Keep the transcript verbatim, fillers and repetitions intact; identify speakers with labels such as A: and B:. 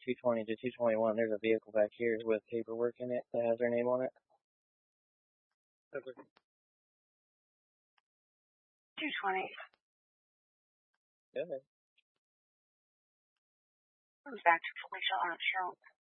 A: two twenty to two twenty-one, there's a vehicle back here with paperwork in it that has their name on it.
B: Okay.
C: two twenty.
A: Go ahead.
C: Comes back to Felicia Armstrong.